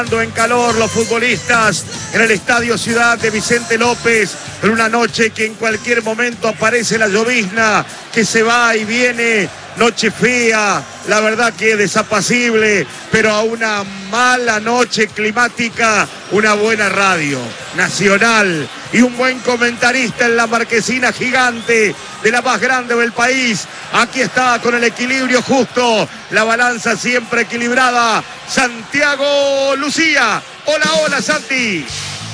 En calor los futbolistas en el Estadio Ciudad de Vicente López, en una noche que en cualquier momento aparece la llovizna que se va y viene, noche fea, la verdad que desapacible, pero a una mala noche climática, una buena radio nacional y un buen comentarista en la marquesina gigante de la más grande del país. Aquí está con el equilibrio justo, la balanza siempre equilibrada, Santiago Lucía. Hola, hola, Santi.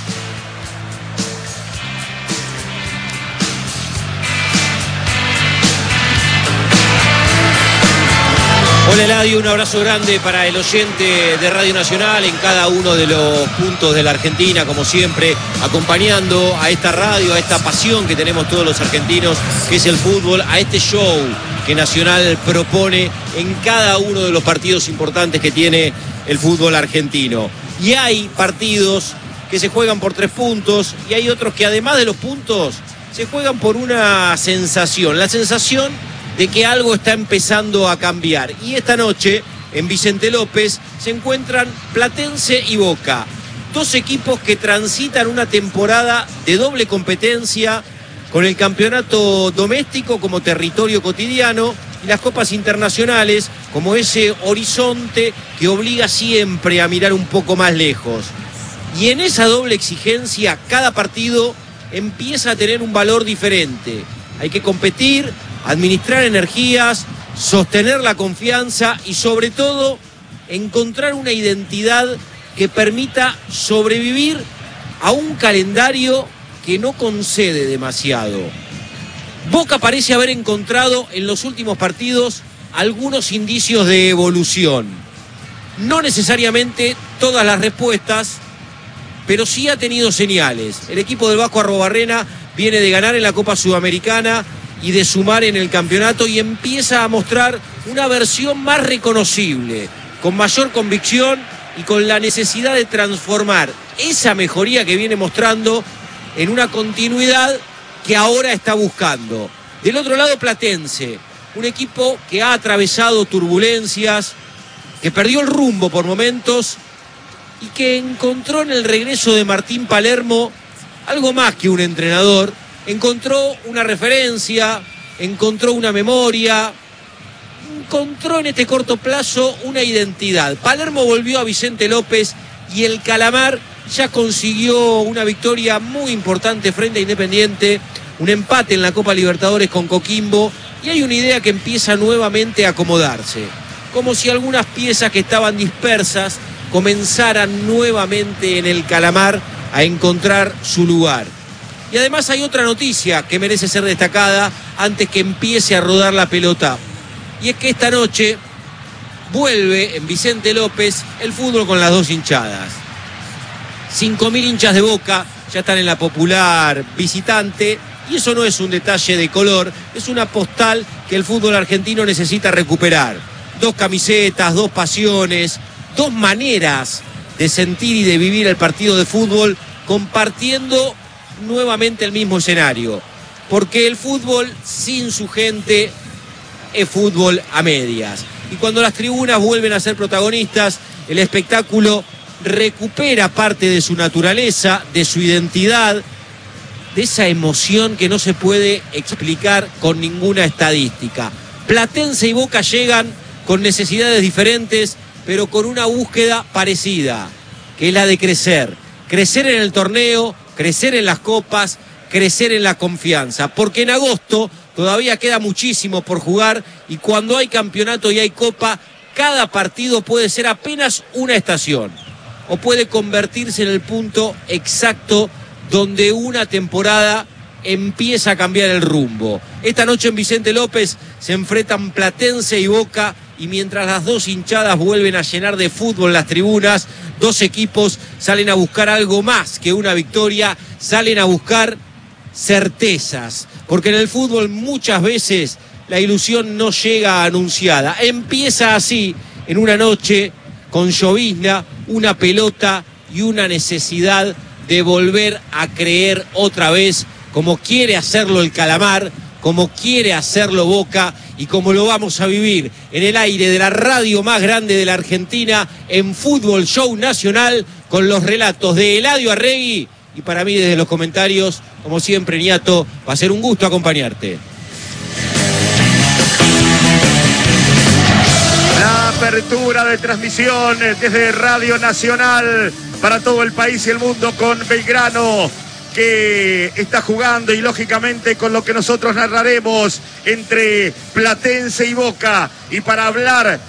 Hola Eladio, un abrazo grande para el oyente de Radio Nacional en cada uno de los puntos de la Argentina, como siempre, acompañando a esta radio, a esta pasión que tenemos todos los argentinos, que es el fútbol, a este show que Nacional propone en cada uno de los partidos importantes que tiene el fútbol argentino. Y hay partidos que se juegan por 3 puntos y hay otros que además de los puntos se juegan por una sensación, la sensación de que algo está empezando a cambiar. Y esta noche, en Vicente López, se encuentran Platense y Boca. 2 equipos que transitan una temporada de doble competencia, con el campeonato doméstico como territorio cotidiano y las copas internacionales como ese horizonte que obliga siempre a mirar un poco más lejos. Y en esa doble exigencia, cada partido empieza a tener un valor diferente. Hay que competir, administrar energías, sostener la confianza y sobre todo encontrar una identidad que permita sobrevivir a un calendario que no concede demasiado. Boca parece haber encontrado en los últimos partidos algunos indicios de evolución. No necesariamente todas las respuestas, pero sí ha tenido señales. El equipo del Vasco Arrobarrena viene de ganar en la Copa Sudamericana y de sumar en el campeonato y empieza a mostrar una versión más reconocible, con mayor convicción y con la necesidad de transformar esa mejoría que viene mostrando en una continuidad que ahora está buscando. Del otro lado, Platense, un equipo que ha atravesado turbulencias, que perdió el rumbo por momentos y que encontró en el regreso de Martín Palermo algo más que un entrenador. Encontró una referencia, encontró una memoria, encontró en este corto plazo una identidad. Palermo volvió a Vicente López y el Calamar ya consiguió una victoria muy importante frente a Independiente, un empate en la Copa Libertadores con Coquimbo y hay una idea que empieza nuevamente a acomodarse, como si algunas piezas que estaban dispersas comenzaran nuevamente en el Calamar a encontrar su lugar. Y además hay otra noticia que merece ser destacada antes que empiece a rodar la pelota. Y es que esta noche vuelve en Vicente López el fútbol con las 2 hinchadas. 5.000 hinchas de Boca ya están en la popular visitante. Y eso no es un detalle de color, es una postal que el fútbol argentino necesita recuperar. 2 camisetas, 2 pasiones, 2 maneras de sentir y de vivir el partido de fútbol compartiendo nuevamente el mismo escenario, porque el fútbol sin su gente es fútbol a medias, y cuando las tribunas vuelven a ser protagonistas, el espectáculo recupera parte de su naturaleza, de su identidad, de esa emoción que no se puede explicar con ninguna estadística. Platense y Boca llegan con necesidades diferentes, pero con una búsqueda parecida, que es la de crecer en el torneo, crecer en las copas, crecer en la confianza, porque en agosto todavía queda muchísimo por jugar y cuando hay campeonato y hay copa, cada partido puede ser apenas una estación o puede convertirse en el punto exacto donde una temporada empieza a cambiar el rumbo. Esta noche en Vicente López se enfrentan Platense y Boca y mientras las 2 hinchadas vuelven a llenar de fútbol las tribunas, 2 equipos salen a buscar algo más que una victoria, salen a buscar certezas, porque en el fútbol muchas veces la ilusión no llega anunciada. Empieza así, en una noche con llovizna, una pelota y una necesidad de volver a creer otra vez, como quiere hacerlo el Calamar, como quiere hacerlo Boca y como lo vamos a vivir en el aire de la radio más grande de la Argentina, en Fútbol Show Nacional, con los relatos de Eladio Arregui. Y para mí, desde los comentarios, como siempre, Niato, va a ser un gusto acompañarte. La apertura de transmisión desde Radio Nacional para todo el país y el mundo con Belgrano, que está jugando, y lógicamente con lo que nosotros narraremos entre Platense y Boca. Y para hablar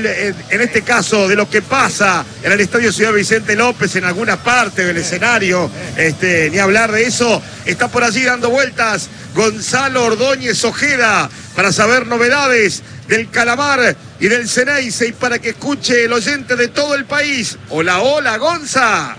en este caso de lo que pasa en el Estadio Ciudad Vicente López, en alguna parte del escenario, ni hablar de eso, está por allí dando vueltas Gonzalo Ordóñez Ojeda para saber novedades del Calamar y del Ceneice, y para que escuche el oyente de todo el país. Hola, hola, Gonza.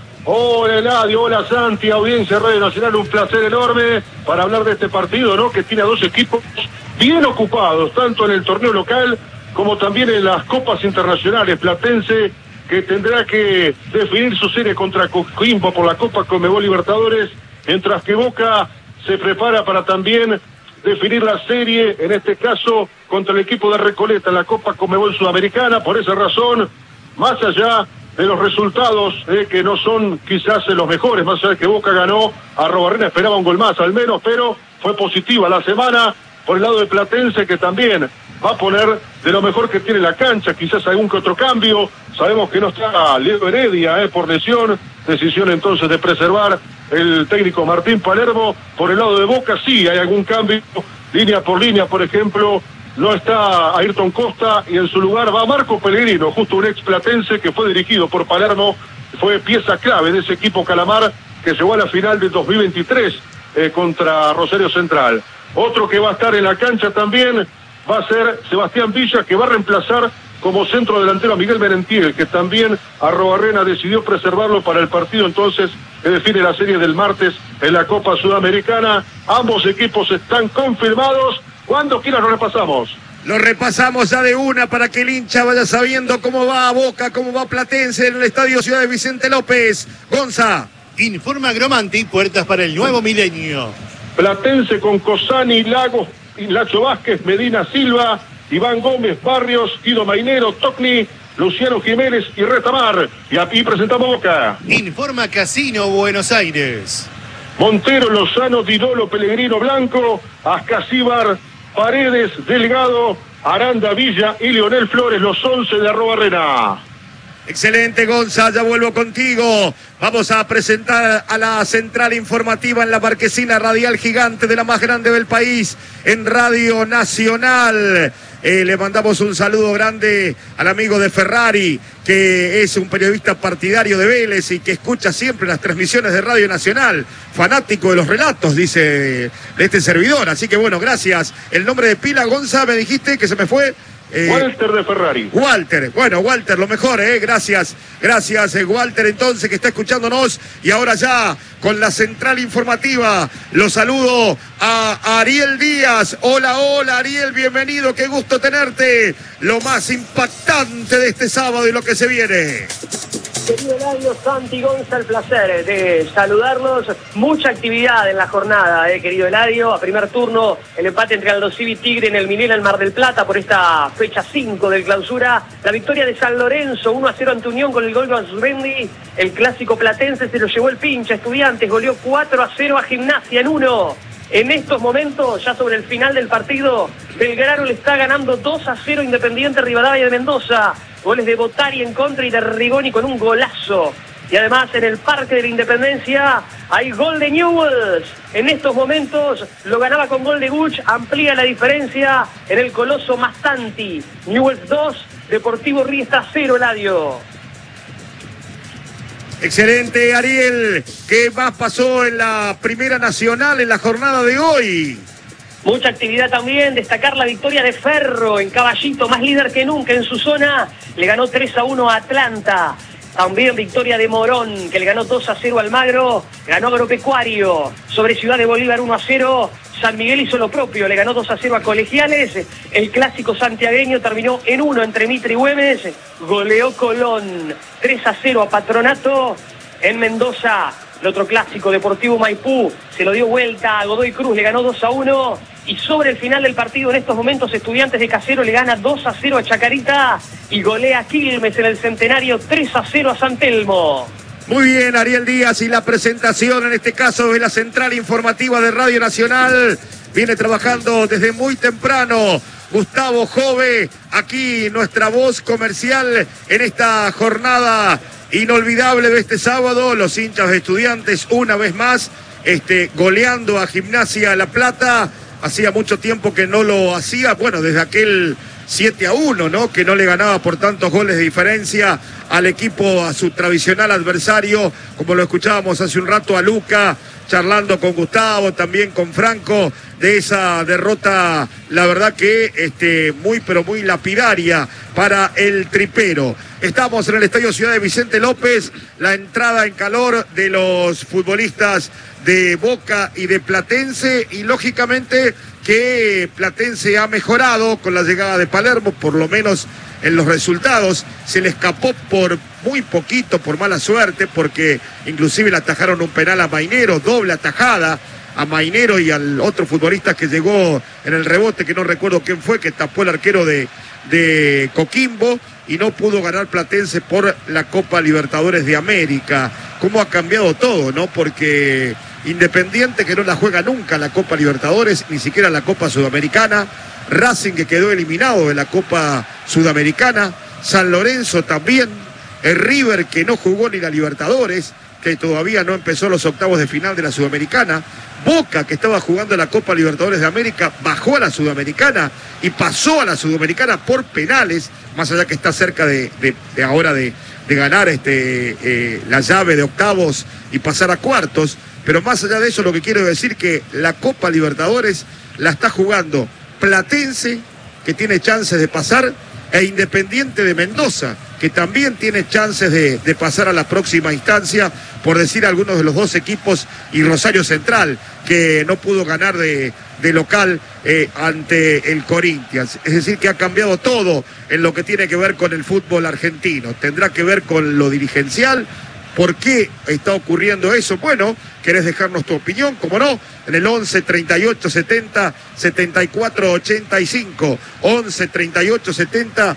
Hola Eladio, hola Santi, audiencia Radio Nacional, un placer enorme para hablar de este partido, ¿no? Que tiene a dos equipos bien ocupados, tanto en el torneo local como también en las copas internacionales. Platense, que tendrá que definir su serie contra Coquimbo por la Copa Conmebol Libertadores, mientras que Boca se prepara para también definir la serie, en este caso contra el equipo de Recoleta en la Copa Conmebol Sudamericana. Por esa razón, más allá de los resultados que no son quizás los mejores, más allá de que Boca ganó, Arrobarrena esperaba un gol más al menos, pero fue positiva la semana por el lado de Platense, que también va a poner de lo mejor que tiene la cancha, quizás algún que otro cambio. Sabemos que no está Leo Heredia por lesión, decisión entonces de preservar el técnico Martín Palermo. Por el lado de Boca sí hay algún cambio, línea por línea, por ejemplo. No está Ayrton Costa y en su lugar va Marco Pellegrino, justo un ex platense que fue dirigido por Palermo, fue pieza clave de ese equipo Calamar que llegó a la final del 2023 contra Rosario Central. Otro que va a estar en la cancha también va a ser Sebastián Villa, que va a reemplazar como centro delantero a Miguel Merentiel, que también Arrobarrena decidió preservarlo para el partido entonces que define la serie del martes en la Copa Sudamericana. Ambos equipos están confirmados. Cuando quieran lo repasamos. Lo repasamos ya de una para que el hincha vaya sabiendo cómo va a Boca, cómo va Platense en el Estadio Ciudad de Vicente López. Gonza. Informa Gromanti, puertas para el nuevo milenio. Platense con Cosani, Lagos, Lacho Vázquez, Medina Silva, Iván Gómez, Barrios, Guido Mainero, Tocni, Luciano Jiménez y Retamar. Y aquí presentamos Boca. Informa Casino Buenos Aires. Montero, Lozano, Didolo, Pellegrino, Blanco, Ascasíbar, Paredes, Delgado, Aranda, Villa y Leonel Flores, los 11 de Arrobarrena. Excelente, Gonza, ya vuelvo contigo. Vamos a presentar a la central informativa en la marquesina radial gigante de la más grande del país, en Radio Nacional. Le mandamos un saludo grande al amigo de Ferrari, que es un periodista partidario de Vélez y que escucha siempre las transmisiones de Radio Nacional, fanático de los relatos, dice, de este servidor. Así que bueno, gracias. El nombre de pila, Gonza, me dijiste que se me fue. Walter de Ferrari. Walter, bueno, Walter, lo mejor, gracias, Walter, entonces, que está escuchándonos. Y ahora ya, con la central informativa, lo saludo a Ariel Díaz. Hola, hola, Ariel, bienvenido, qué gusto tenerte. Lo más impactante de este sábado y lo que se viene. Querido Eladio, Santi, Gonza, el placer de saludarlos. Mucha actividad en la jornada, querido Eladio. A primer turno, el empate entre Aldo Civi y Tigre en el Minela, en Mar del Plata, por esta fecha 5 del clausura. La victoria de San Lorenzo, 1-0 ante Unión con el gol de Anzurmendi. El clásico platense se lo llevó el pincha. Estudiantes goleó 4-0 a Gimnasia en 1. En estos momentos, ya sobre el final del partido, Belgrano le está ganando 2-0 Independiente Rivadavia de Mendoza. Goles de Botari en contra y de Rigoni con un golazo. Y además en el Parque de la Independencia hay gol de Newell's. En estos momentos lo ganaba con gol de Guch, amplía la diferencia en el Coloso Mastanti. Newell's 2, Deportivo Riestra 0, Eladio. Excelente, Ariel. ¿Qué más pasó en la Primera Nacional en la jornada de hoy? Mucha actividad también, destacar la victoria de Ferro en Caballito, más líder que nunca en su zona, le ganó 3-1 a Atlanta. También victoria de Morón, que le ganó 2-0 al Almagro, ganó Agropecuario. Sobre Ciudad de Bolívar 1-0, San Miguel hizo lo propio, le ganó 2-0 a Colegiales. El clásico santiagueño terminó en 1 entre Mitre y Güemes, goleó Colón 3-0 a Patronato. En Mendoza, el otro clásico, Deportivo Maipú, se lo dio vuelta a Godoy Cruz, le ganó 2-1. Y sobre el final del partido, en estos momentos, Estudiantes de Casero le gana 2-0 a Chacarita y golea a Quilmes en el Centenario 3-0 a San Telmo. Muy bien, Ariel Díaz, y la presentación, en este caso, de la central informativa de Radio Nacional. Viene trabajando desde muy temprano Gustavo Jove, aquí nuestra voz comercial en esta jornada inolvidable de este sábado. Los hinchas de Estudiantes, una vez más, goleando a Gimnasia La Plata. Hacía mucho tiempo que no lo hacía, bueno, desde aquel 7-1, ¿no? Que no le ganaba por tantos goles de diferencia al equipo, a su tradicional adversario, como lo escuchábamos hace un rato a Luca, charlando con Gustavo, también con Franco, de esa derrota, la verdad que muy, pero muy lapidaria para el tripero. Estamos en el Estadio Ciudad de Vicente López, la entrada en calor de los futbolistas de Boca y de Platense, y lógicamente que Platense ha mejorado con la llegada de Palermo, por lo menos en los resultados. Se le escapó por muy poquito, por mala suerte, porque inclusive le atajaron un penal a Mainero, doble atajada a Mainero y al otro futbolista que llegó en el rebote, que no recuerdo quién fue, que tapó el arquero de Coquimbo, y no pudo ganar Platense por la Copa Libertadores de América. Cómo ha cambiado todo, ¿no? Porque Independiente, que no la juega nunca la Copa Libertadores, ni siquiera la Copa Sudamericana. Racing, que quedó eliminado de la Copa Sudamericana. San Lorenzo también. El River, que no jugó ni la Libertadores, que todavía no empezó los octavos de final de la Sudamericana. Boca, que estaba jugando la Copa Libertadores de América, bajó a la Sudamericana y pasó a la Sudamericana por penales, más allá que está cerca de ahora de ganar la llave de octavos y pasar a cuartos. Pero más allá de eso, lo que quiero decir que la Copa Libertadores la está jugando Platense, que tiene chances de pasar, e Independiente de Mendoza, que también tiene chances de pasar a la próxima instancia, por decir algunos de los dos equipos, y Rosario Central, que no pudo ganar de local ante el Corinthians. Es decir, que ha cambiado todo en lo que tiene que ver con el fútbol argentino. Tendrá que ver con lo dirigencial. ¿Por qué está ocurriendo eso? Bueno, ¿querés dejarnos tu opinión? Como no, en el 11 38 70 74 85. 11 38 70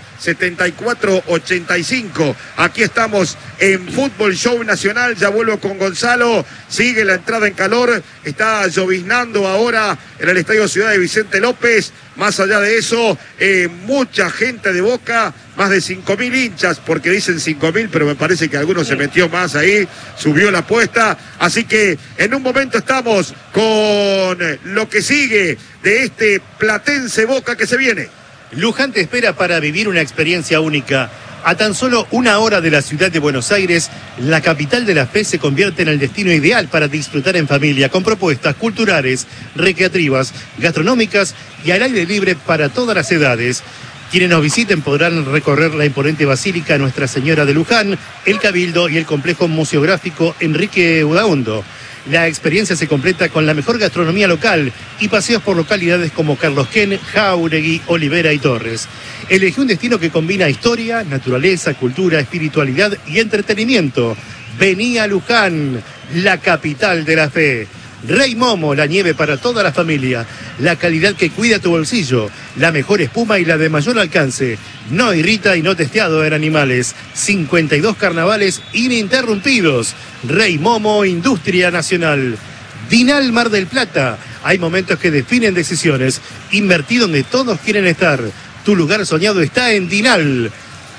74 85. Aquí estamos en Fútbol Show Nacional. Ya vuelvo con Gonzalo. Sigue la entrada en calor. Está lloviznando ahora en el Estadio Ciudad de Vicente López. Más allá de eso, mucha gente de Boca, más de 5.000 hinchas, porque dicen 5.000, pero me parece que alguno se metió más ahí, subió la apuesta. Así que en un momento estamos con lo que sigue de este Platense Boca que se viene. Luján te espera para vivir una experiencia única. A tan solo 1 hora de la ciudad de Buenos Aires, la capital de la fe se convierte en el destino ideal para disfrutar en familia, con propuestas culturales, recreativas, gastronómicas y al aire libre para todas las edades. Quienes nos visiten podrán recorrer la imponente Basílica Nuestra Señora de Luján, el Cabildo y el complejo museográfico Enrique Udaondo. La experiencia se completa con la mejor gastronomía local y paseos por localidades como Carlos Ken, Jáuregui, Olivera y Torres. Elegí un destino que combina historia, naturaleza, cultura, espiritualidad y entretenimiento. Vení a Luján, la capital de la fe. Rey Momo, la nieve para toda la familia, la calidad que cuida tu bolsillo, la mejor espuma y la de mayor alcance, no irrita y no testeado en animales, 52 carnavales ininterrumpidos. Rey Momo, Industria Nacional. Dinal Mar del Plata, hay momentos que definen decisiones, invertí donde todos quieren estar, tu lugar soñado está en Dinal,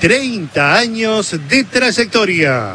30 años de trayectoria.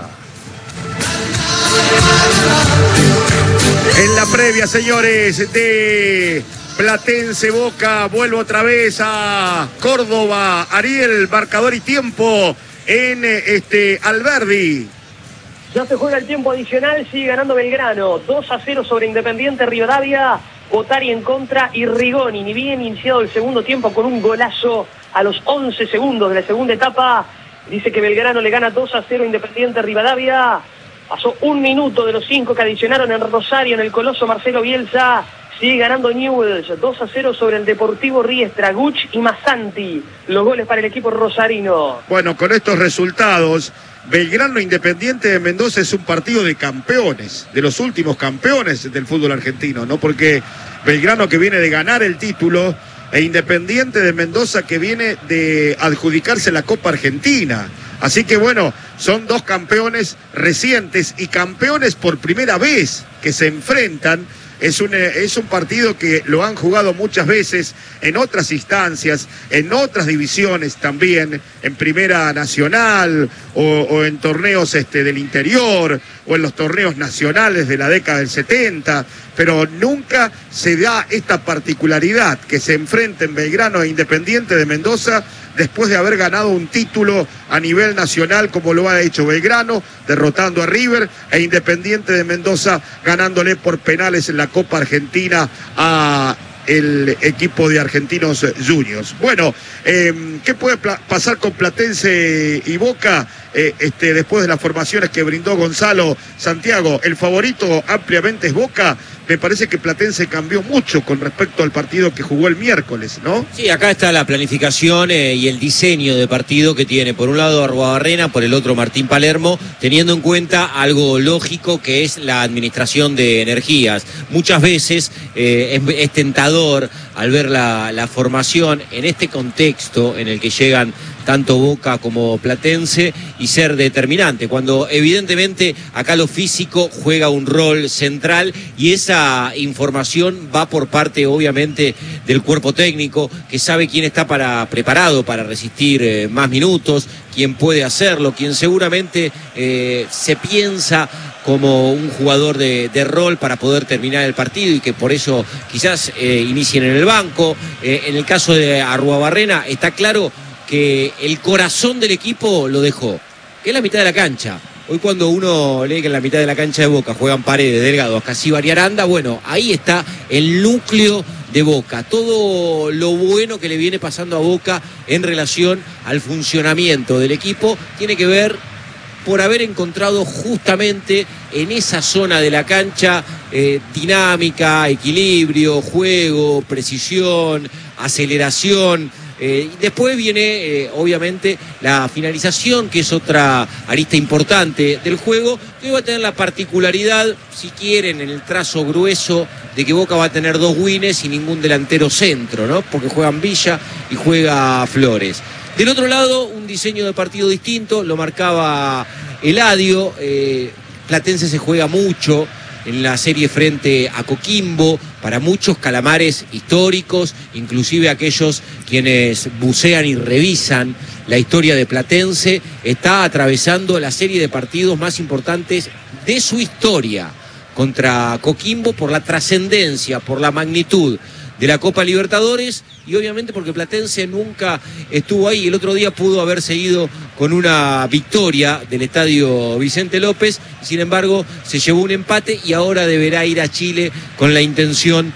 En la previa, señores, de Platense Boca, vuelvo otra vez a Córdoba. Ariel, marcador y tiempo en Alberdi. Ya se juega el tiempo adicional, sigue ganando Belgrano, 2-0 sobre Independiente Rivadavia, Otari en contra y Rigoni, ni bien iniciado el segundo tiempo con un golazo a los 11 segundos de la segunda etapa, dice que Belgrano le gana 2-0 Independiente Rivadavia. Pasó 1 minuto de los 5 que adicionaron en Rosario, en el Coloso Marcelo Bielsa. Sigue ganando Newell's, 2-0 sobre el Deportivo Riestra, Guch y Massanti. Los goles para el equipo rosarino. Bueno, con estos resultados, Belgrano Independiente de Mendoza es un partido de campeones, de los últimos campeones del fútbol argentino, ¿no? Porque Belgrano, que viene de ganar el título, e Independiente de Mendoza, que viene de adjudicarse la Copa Argentina. Así que bueno, son dos campeones recientes y campeones por primera vez que se enfrentan. Es un partido que lo han jugado muchas veces en otras instancias, en otras divisiones también, en Primera Nacional o en torneos del interior o en los torneos nacionales de la década del 70, pero nunca se da esta particularidad que se enfrenten Belgrano e Independiente de Mendoza después de haber ganado un título a nivel nacional, como lo ha hecho Belgrano, derrotando a River, e Independiente de Mendoza ganándole por penales en la Copa Argentina a el equipo de Argentinos Juniors. Bueno, ¿qué puede pasar con Platense y Boca después de las formaciones que brindó Gonzalo Santiago? El favorito ampliamente es Boca. Me parece que Platense cambió mucho con respecto al partido que jugó el miércoles, ¿no? Sí, acá está la planificación y el diseño de partido que tiene, por un lado Arruabarrena, por el otro Martín Palermo, teniendo en cuenta algo lógico que es la administración de energías. Muchas veces es tentador al ver la formación en este contexto en el que llegan tanto Boca como Platense y ser determinante, cuando evidentemente acá lo físico juega un rol central y esa información va por parte obviamente del cuerpo técnico, que sabe quién está preparado para resistir más minutos, quién puede hacerlo, quién seguramente se piensa como un jugador de rol para poder terminar el partido y que por eso quizás inicien en el banco. En el caso de Arruabarrena está claro que el corazón del equipo lo dejó, que es la mitad de la cancha. Hoy cuando uno lee que en la mitad de la cancha de Boca juegan Paredes, Delgado, Ascasíbar y Aranda, bueno, ahí está el núcleo de Boca. Todo lo bueno que le viene pasando a Boca en relación al funcionamiento del equipo tiene que ver por haber encontrado justamente en esa zona de la cancha dinámica, equilibrio, juego, precisión, aceleración. Y después viene, obviamente, la finalización, que es otra arista importante del juego, que va a tener la particularidad, si quieren, en el trazo grueso, de que Boca va a tener dos wines y ningún delantero centro, ¿no? Porque juegan Villa y juega Flores. Del otro lado, un diseño de partido distinto, lo marcaba Eladio. Platense se juega mucho en la serie frente a Coquimbo, para muchos calamares históricos, inclusive aquellos quienes bucean y revisan la historia de Platense, está atravesando la serie de partidos más importantes de su historia contra Coquimbo por la trascendencia, por la magnitud de la Copa Libertadores y obviamente porque Platense nunca estuvo ahí. El otro día pudo haber seguido con una victoria del estadio Vicente López, sin embargo se llevó un empate y ahora deberá ir a Chile con la intención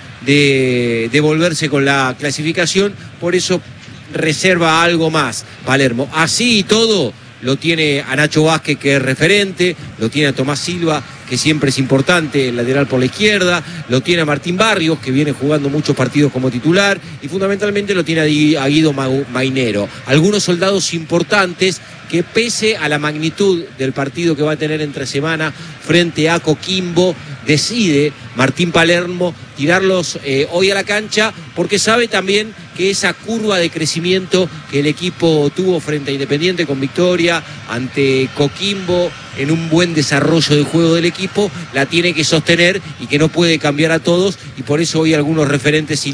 de volverse con la clasificación, por eso reserva algo más Palermo. Así y todo lo tiene a Nacho Vázquez, que es referente, lo tiene a Tomás Silva, que siempre es importante, el lateral por la izquierda, lo tiene a Martín Barrios, que viene jugando muchos partidos como titular, y fundamentalmente lo tiene a Guido Mainero. Algunos soldados importantes que, pese a la magnitud del partido que va a tener entre semana frente a Coquimbo, decide Martín Palermo tirarlos hoy a la cancha, porque sabe también que esa curva de crecimiento que el equipo tuvo frente a Independiente con victoria, ante Coquimbo en un buen desarrollo de juego del equipo, la tiene que sostener y que no puede cambiar a todos, y por eso hoy algunos referentes y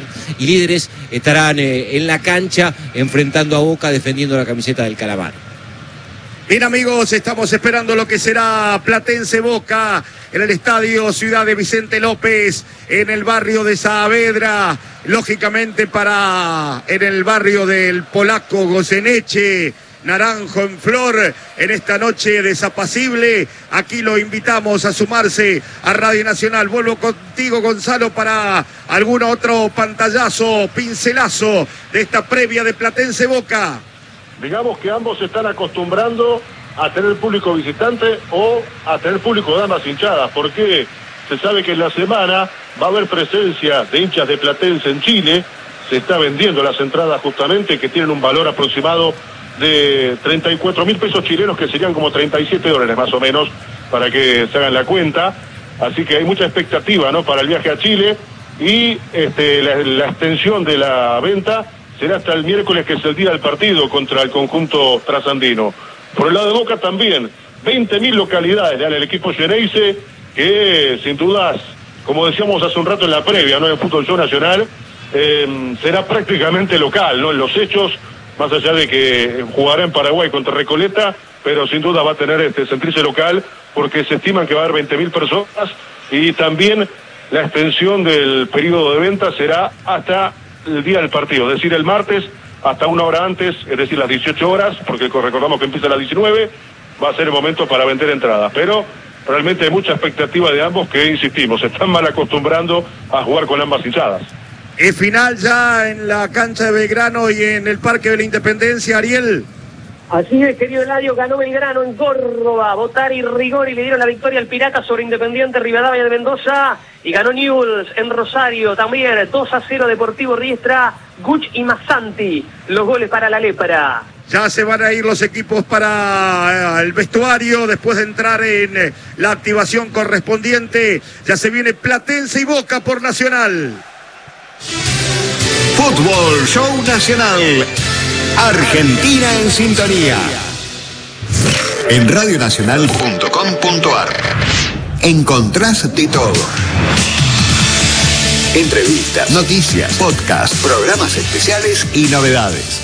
líderes estarán en la cancha enfrentando a Boca, defendiendo la camiseta del Calamar. Bien, amigos, estamos esperando lo que será Platense Boca en el estadio Ciudad de Vicente López, en el barrio de Saavedra, lógicamente en el barrio del Polaco Goyeneche, Naranjo en flor, en esta noche desapacible. Aquí lo invitamos a sumarse a Radio Nacional. Vuelvo contigo, Gonzalo, para algún otro pantallazo, pincelazo de esta previa de Platense Boca. Digamos que ambos se están acostumbrando a tener público visitante o a tener público de ambas hinchadas, porque se sabe que en la semana va a haber presencia de hinchas de Platense en Chile. Se está vendiendo las entradas justamente, que tienen un valor aproximado de 34.000 pesos chilenos, que serían como $37 más o menos, para que se hagan la cuenta. Así que hay mucha expectativa, ¿no?, para el viaje a Chile, y la extensión de la venta será hasta el miércoles, que es el día del partido contra el conjunto trasandino. Por el lado de Boca también, 20.000 localidades le dan el equipo Xeneize, que sin dudas, como decíamos hace un rato en la previa, ¿no?, en el Fútbol Show Nacional, será prácticamente local, ¿no?, en los hechos, más allá de que jugará en Paraguay contra Recoleta, pero sin duda va a tener sentirse local, porque se estiman que va a haber 20.000 personas, y también la extensión del periodo de venta será hasta el día del partido, es decir, el martes hasta una hora antes, es decir, las 18 horas, porque recordamos que empieza a las 19, va a ser el momento para vender entradas, pero realmente hay mucha expectativa de ambos, que insistimos, se están mal acostumbrando a jugar con ambas hinchadas. Es final ya en la cancha de Belgrano y en el Parque de la Independencia, Ariel. Así es, querido Eladio, ganó Belgrano en Córdoba, Botari y Rigori le dieron la victoria al Pirata sobre Independiente Rivadavia de Mendoza, y ganó Newell's en Rosario también, 2-0 Deportivo Riestra, Guch y Massanti, los goles para la Lepra. Ya se van a ir los equipos para el vestuario después de entrar en la activación correspondiente. Ya se viene Platense y Boca por Nacional. Fútbol Show Nacional. Argentina en sintonía. En radionacional.com.ar encontrás de todo. Entrevistas, noticias, podcasts, programas especiales y novedades.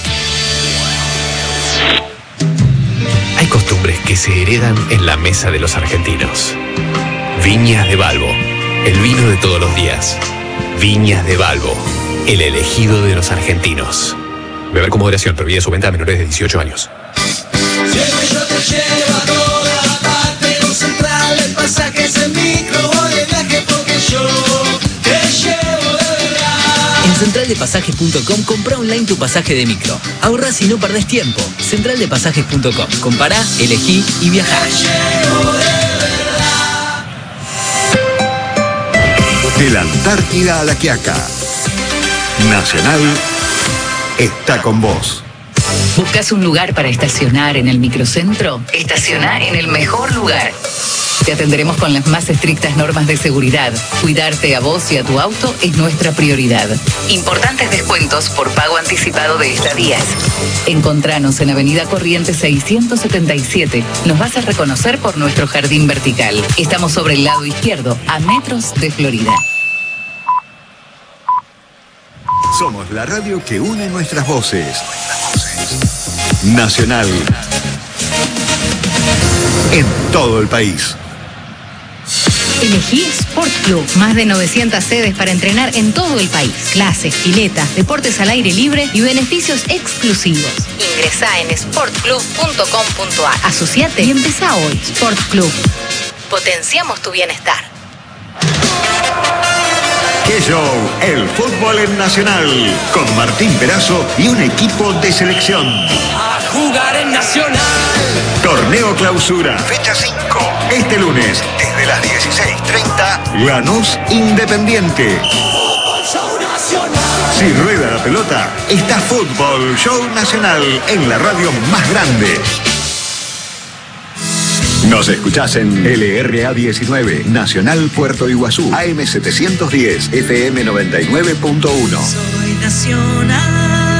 Hay costumbres que se heredan en la mesa de los argentinos. Viñas de Balbo, el vino de todos los días. Viñas de Balbo, el elegido de los argentinos. Beber con moderación, prohibida su venta a menores de 18 años. Siempre yo te llevo a toda parte, con Central de Pasajes en micro o de viaje, porque yo te llevo de verdad. En centraldepasajes.com compra online tu pasaje de micro. Ahorrás y no perdés tiempo. Centraldepasajes.com. Compará, elegí y viajá. Te llevo de verdad. De la Antártida a la Quiaca, Nacional está con vos. ¿Buscas un lugar para estacionar en el microcentro? Estacioná en el mejor lugar. Te atenderemos con las más estrictas normas de seguridad. Cuidarte a vos y a tu auto es nuestra prioridad. Importantes descuentos por pago anticipado de estadías. Encontranos en Avenida Corrientes 677. Nos vas a reconocer por nuestro jardín vertical. Estamos sobre el lado izquierdo, a metros de Florida. Somos la radio que une nuestras voces. Nacional. En todo el país. Elegí Sport Club. Más de 900 sedes para entrenar en todo el país. Clases, piletas, deportes al aire libre y beneficios exclusivos. Ingresá en sportclub.com.ar. Asociate y empezá hoy. Sport Club. Potenciamos tu bienestar. ¡Qué show! El fútbol en Nacional. Con Martín Perazo y un equipo de selección. A jugar en Nacional. Torneo Clausura. Fecha 5. Este lunes, desde las 16:30, Lanús Independiente. Fútbol Show Nacional. Si rueda la pelota, está Fútbol Show Nacional en la radio más grande. Nos escuchás en LRA 19, Nacional Puerto Iguazú, AM 710, FM 99.1. Soy Nacional.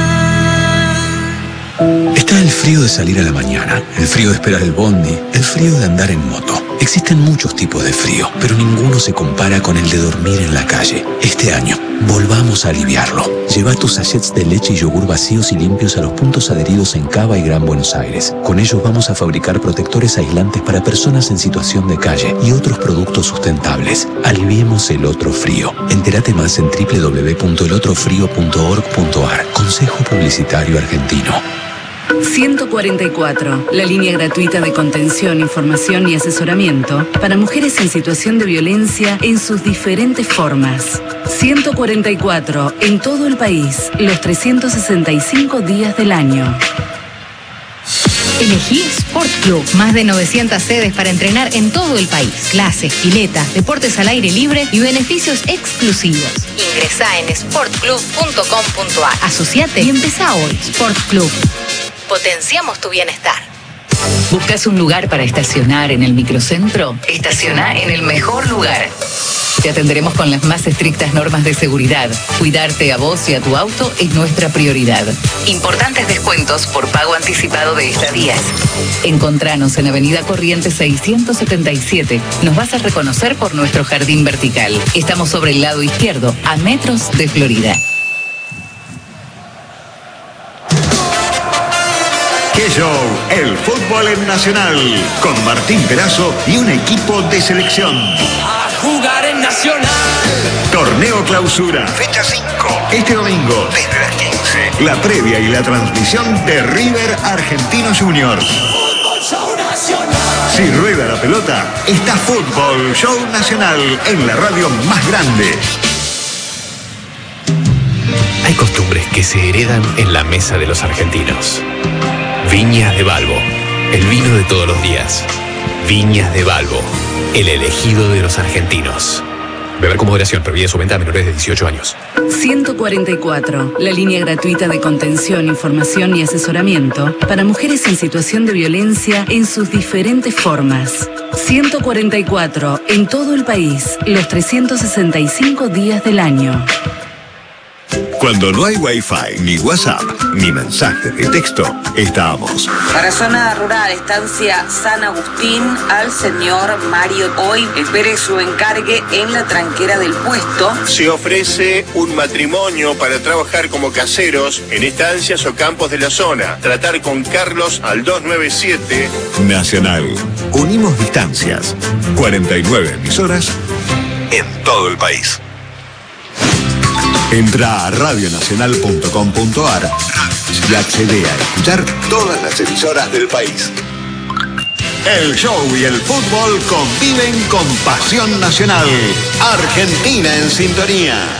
Está el frío de salir a la mañana, el frío de esperar el bondi, el frío de andar en moto. Existen muchos tipos de frío, pero ninguno se compara con el de dormir en la calle. Este año, volvamos a aliviarlo. Lleva tus sachets de leche y yogur vacíos y limpios a los puntos adheridos en Cava y Gran Buenos Aires. Con ellos vamos a fabricar protectores aislantes para personas en situación de calle y otros productos sustentables. Aliviemos el otro frío. Entérate más en www.elotrofrio.org.ar. Consejo Publicitario Argentino. 144, la línea gratuita de contención, información y asesoramiento para mujeres en situación de violencia en sus diferentes formas. 144, en todo el país, los 365 días del año. Elegí Sport Club. Más de 900 sedes para entrenar en todo el país. Clases, piletas, deportes al aire libre y beneficios exclusivos. Ingresá en sportclub.com.ar. Asociate y empezá hoy. Sport Club. potenciamos tu bienestar. ¿Buscas un lugar para estacionar en el microcentro? Estaciona en el mejor lugar. Te atenderemos con las más estrictas normas de seguridad. Cuidarte a vos y a tu auto es nuestra prioridad. Importantes descuentos por pago anticipado de estadías. Encontranos en Avenida Corrientes 677. Nos vas a reconocer por nuestro jardín vertical. Estamos sobre el lado izquierdo, a metros de Florida. ¡Qué show! El fútbol en Nacional, con Martín Perazo y un equipo de selección. A jugar en Nacional. Torneo Clausura, fecha 5. Este domingo, desde las 15. La previa y la transmisión de River Argentino Juniors. Fútbol Show Nacional. Si rueda la pelota, está Fútbol Show Nacional en la radio más grande. Hay costumbres que se heredan en la mesa de los argentinos. Viñas de Balbo, el vino de todos los días. Viñas de Balbo, el elegido de los argentinos. Beber con moderación, prohibida su venta a menores de 18 años. 144, la línea gratuita de contención, información y asesoramiento para mujeres en situación de violencia en sus diferentes formas. 144, en todo el país, los 365 días del año. Cuando no hay Wi-Fi, ni WhatsApp, ni mensajes de texto, estamos. Para zona rural, estancia San Agustín, al señor Mario Hoy espere su encargue en la tranquera del puesto. Se ofrece un matrimonio para trabajar como caseros en estancias o campos de la zona. Tratar con Carlos al 297. Nacional. Unimos distancias. 49 emisoras en todo el país. Entra a radionacional.com.ar y accede a escuchar todas las emisoras del país. El show y el fútbol conviven con pasión nacional. Argentina en sintonía.